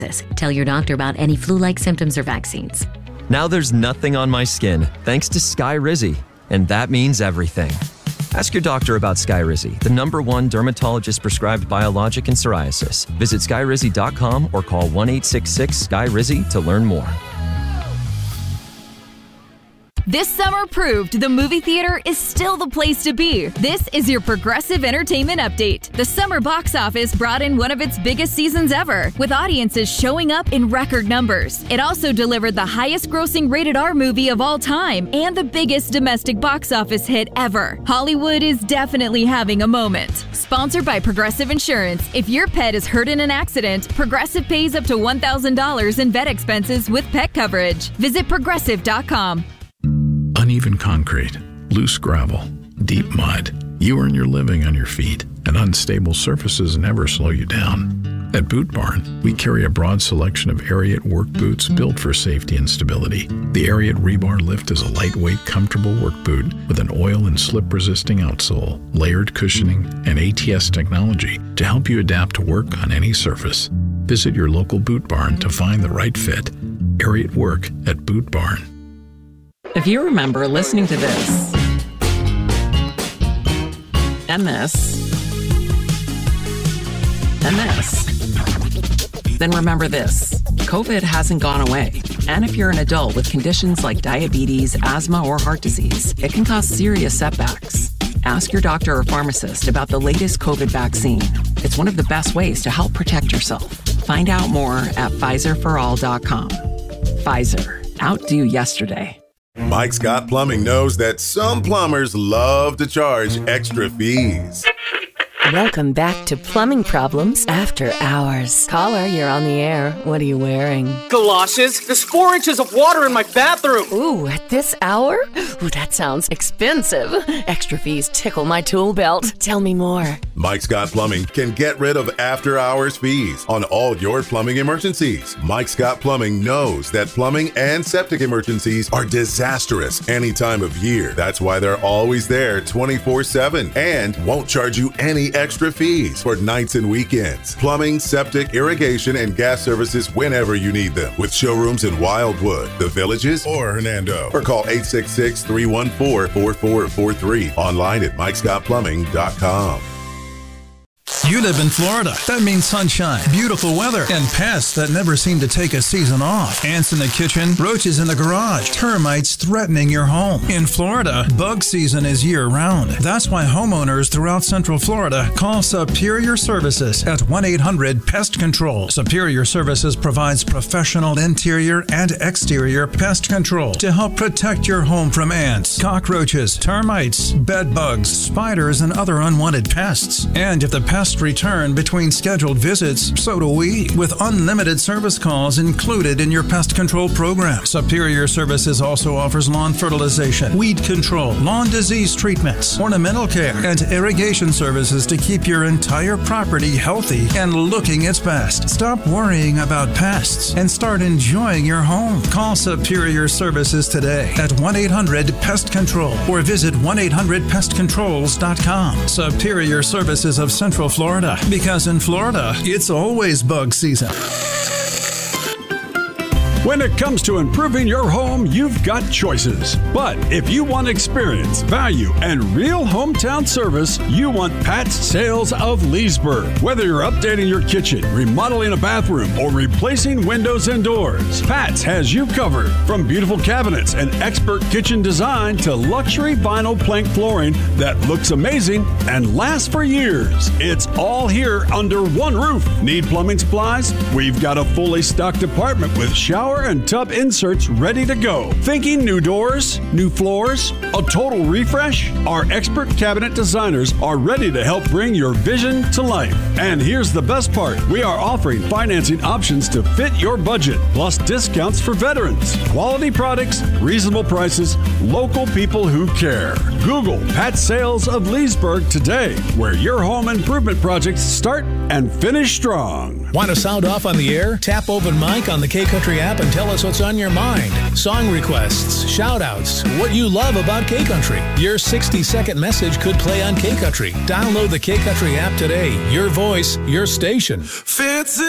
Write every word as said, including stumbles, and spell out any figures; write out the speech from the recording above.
Tell your doctor about any flu-like symptoms or vaccines. Now there's nothing on my skin, thanks to Skyrizi, and that means everything. Ask your doctor about Skyrizi, the number one dermatologist-prescribed biologic in psoriasis. Visit skyrizi dot com or call one eight six six sky rizi to learn more. This summer proved the movie theater is still the place to be. This is your Progressive Entertainment Update. The summer box office brought in one of its biggest seasons ever, with audiences showing up in record numbers. It also delivered the highest grossing rated R movie of all time and the biggest domestic box office hit ever. Hollywood is definitely having a moment. Sponsored by Progressive Insurance. If your pet is hurt in an accident, Progressive pays up to one thousand dollars in vet expenses with pet coverage. Visit progressive dot com. Uneven concrete, loose gravel, deep mud. You earn your living on your feet, and unstable surfaces never slow you down. At Boot Barn, we carry a broad selection of Ariat work boots built for safety and stability. The Ariat Rebar Lift is a lightweight, comfortable work boot with an oil and slip-resisting outsole, layered cushioning, and A T S technology to help you adapt to work on any surface. Visit your local Boot Barn to find the right fit. Ariat Work at Boot Barn. If you remember listening to this, and this, and this, then remember this. COVID hasn't gone away. And if you're an adult with conditions like diabetes, asthma, or heart disease, it can cause serious setbacks. Ask your doctor or pharmacist about the latest COVID vaccine. It's one of the best ways to help protect yourself. Find out more at Pfizer for all dot com. Pfizer. Outdo yesterday. Mike Scott Plumbing knows that some plumbers love to charge extra fees. Welcome back to Plumbing Problems After Hours. Caller, you're on the air. What are you wearing? Galoshes. There's four inches of water in my bathroom. Ooh, at this hour? Ooh, that sounds expensive. Extra fees tickle my tool belt. Tell me more. Mike Scott Plumbing can get rid of after-hours fees on all your plumbing emergencies. Mike Scott Plumbing knows that plumbing and septic emergencies are disastrous any time of year. That's why they're always there twenty-four seven and won't charge you any extra fees for nights and weekends. Plumbing, septic, irrigation, and gas services whenever you need them. With showrooms in Wildwood, The Villages, or Hernando. Or call eight six six, three one four, four four four three. Online at mike scott plumbing dot com. You live in Florida. That means sunshine, beautiful weather, and pests that never seem to take a season off. Ants in the kitchen, roaches in the garage, termites threatening your home. In Florida, bug season is year-round. That's why homeowners throughout Central Florida call Superior Services at one eight hundred pest control. Superior Services provides professional interior and exterior pest control to help protect your home from ants, cockroaches, termites, bed bugs, spiders, and other unwanted pests. And if the pest return between scheduled visits, so do we, with unlimited service calls included in your pest control program. Superior Services also offers lawn fertilization, weed control, lawn disease treatments, ornamental care, and irrigation services to keep your entire property healthy and looking its best. Stop worrying about pests and start enjoying your home. Call Superior Services today at one eight hundred pest control or visit one eight hundred pest controls dot com. Superior Services of Central Florida, because in Florida, it's always bug season. When it comes to improving your home, you've got choices. But if you want experience, value, and real hometown service, you want Pat's Sales of Leesburg. Whether you're updating your kitchen, remodeling a bathroom, or replacing windows and doors, Pat's has you covered. From beautiful cabinets and expert kitchen design to luxury vinyl plank flooring that looks amazing and lasts for years. It's all here under one roof. Need plumbing supplies? We've got a fully stocked department with shower and tub inserts ready to go. Thinking new doors, new floors, a total refresh? Our expert cabinet designers are ready to help bring your vision to life. And here's the best part. We are offering financing options to fit your budget, plus discounts for veterans. Quality products, reasonable prices, local people who care. Google Pat Sales of Leesburg today, where your home improvement projects start and finish strong. Want to sound off on the air? Tap Open Mic on the K-Country app and tell us what's on your mind. Song requests, shout-outs, what you love about K-Country. Your sixty-second message could play on K-Country. Download the K-Country app today. Your voice, your station. Fancy